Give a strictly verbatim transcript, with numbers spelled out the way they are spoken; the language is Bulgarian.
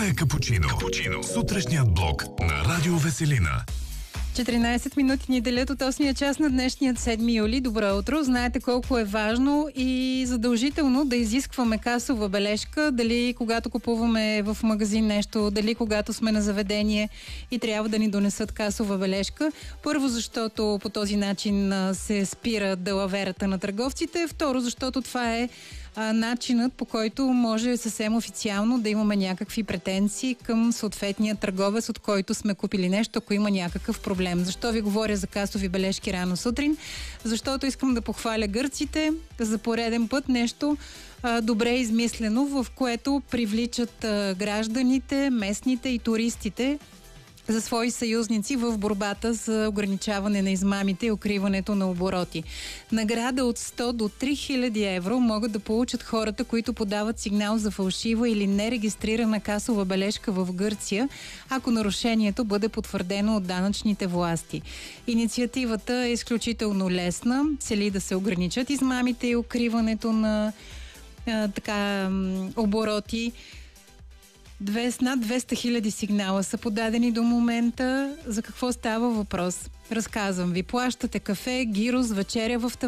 Това е Капучино. Капучино. Сутрешният блок на Радио Веселина. четиринайсет минути ни делят от осмия час на днешният седми юли. Добро утро! Знаете колко е важно и задължително да изискваме касова бележка, дали когато купуваме в магазин нещо, дали когато сме на заведение и трябва да ни донесат касова бележка. Първо, защото по този начин се спира далаверата на търговците. Второ, защото това е а, начинът, по който може съвсем официално да имаме някакви претенции към съответния търговец, от който сме купили нещо, ако има някакъв проблем. Защо ви говоря за касови бележки рано сутрин? Защото искам да похваля гърците за пореден път нещо а, добре измислено, в което привличат а, гражданите, местните и туристите за свои съюзници в борбата за ограничаване на измамите и укриването на обороти. Награда от сто до три хиляди евро могат да получат хората, които подават сигнал за фалшива или нерегистрирана касова бележка в Гърция, ако нарушението бъде потвърдено от данъчните власти. Инициативата е изключително лесна, цели да се ограничат измамите и укриването на а, така обороти. Над двеста хиляди сигнала са подадени до момента. За какво става въпрос? Разказвам ви. Плащате кафе, гирос, вечеря в